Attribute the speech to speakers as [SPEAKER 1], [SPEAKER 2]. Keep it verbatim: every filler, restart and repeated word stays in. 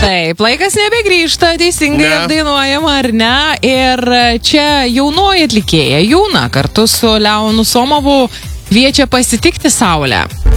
[SPEAKER 1] Taip, laikas nebegrįžta, teisingai
[SPEAKER 2] Ne.
[SPEAKER 1] apdainuojama, ar ne? Ir čia jaunoji atlikėja Jūna kartu su Leonu Somovu kviečia pasitikti Saulę.